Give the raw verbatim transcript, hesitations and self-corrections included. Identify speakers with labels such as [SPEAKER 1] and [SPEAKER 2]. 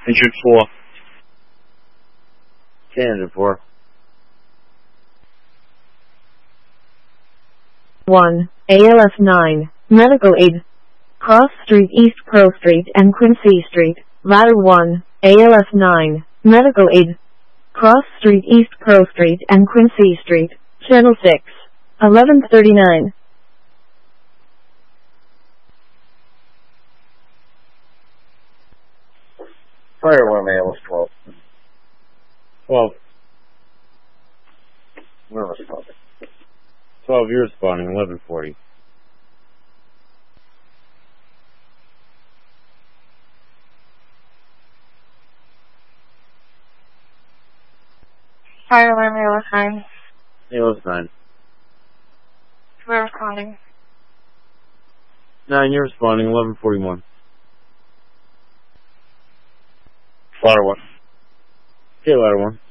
[SPEAKER 1] Engine four.
[SPEAKER 2] Okay, engine four.
[SPEAKER 3] one. A L S nine. Medical aid. Cross Street, East Pearl Street and Quincy Street. Ladder one. A L S nine. Medical aid. Cross Street, East Pearl Street and Quincy Street. Channel six. eleven thirty-nine.
[SPEAKER 2] Fire one, A L S twelve.
[SPEAKER 1] twelve.
[SPEAKER 2] Where was it?
[SPEAKER 1] twelve, you're responding, eleven forty.
[SPEAKER 4] Fire alarm, A L S nine.
[SPEAKER 2] A L S nine.
[SPEAKER 4] We're responding.
[SPEAKER 1] nine, you're responding, eleven forty-one.
[SPEAKER 2] Ladder one.
[SPEAKER 1] Okay, ladder one.